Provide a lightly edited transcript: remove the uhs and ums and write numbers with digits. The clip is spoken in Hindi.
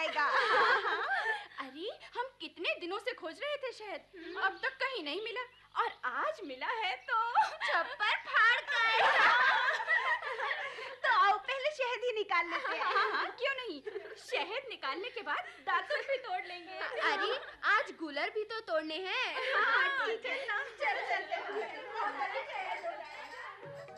मिलेगा। अरे हम कितने दिनों से खोज रहे थे शहद, अब तक कहीं नहीं मिला और आज मिला है तो छप्पर फाड़ कर। तो आओ पहले शहद ही निकाल लेते हैं। हाँ, क्यों नहीं। शहद निकालने के बाद दातुन भी तोड़ लेंगे। अरे आज गुलर भी तो तोड़ने हैं। हाँ ठीक है, चलो चलते हैं।